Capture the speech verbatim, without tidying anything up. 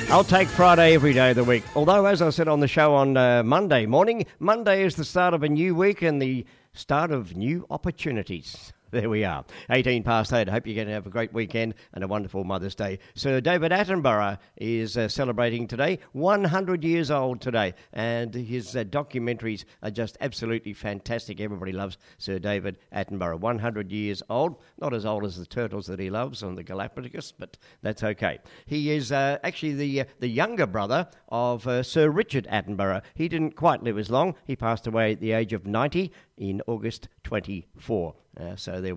I'll take Friday every day of the week. Although, as I said on the show on uh, Monday morning, Monday is the start of a new week and the start of new opportunities. There we are. eighteen past eight. I hope you're going to have a great weekend and a wonderful Mother's Day. Sir David Attenborough is uh, celebrating today, one hundred years old today, and his uh, documentaries are just absolutely fantastic. Everybody loves Sir David Attenborough. one hundred years old, not as old as the turtles that he loves on the Galapagos, but that's okay. He is uh, actually the uh, the younger brother of uh, Sir Richard Attenborough. He didn't quite live as long. He passed away at the age of ninety in August twenty-four. Uh, so there